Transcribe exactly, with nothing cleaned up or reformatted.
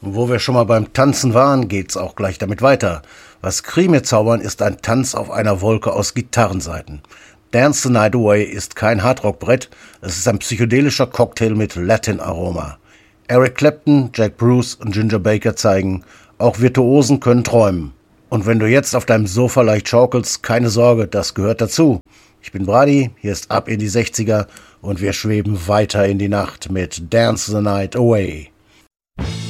Wo wir schon mal beim Tanzen waren, geht's auch gleich damit weiter. Was Cree mir zaubern, ist ein Tanz auf einer Wolke aus Gitarrenseiten. Dance the Night Away ist kein Hardrock-Brett, es ist ein psychedelischer Cocktail mit Latin-Aroma. Eric Clapton, Jack Bruce und Ginger Baker zeigen, auch Virtuosen können träumen. Und wenn du jetzt auf deinem Sofa leicht schaukelst, keine Sorge, das gehört dazu. Ich bin Brady, hier ist Ab in die sechziger und wir schweben weiter in die Nacht mit Dance the Night Away.